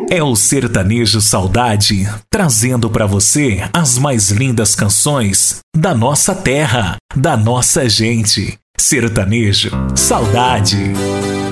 É o Sertanejo Saudade, trazendo para você as mais lindas canções da nossa terra, da nossa gente. Sertanejo Saudade.